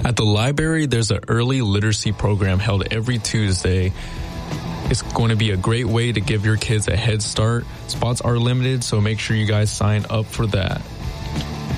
At the library, there's an early literacy program held every Tuesday. It's going to be a great way to give your kids a head start. Spots are limited, so make sure you guys sign up for that.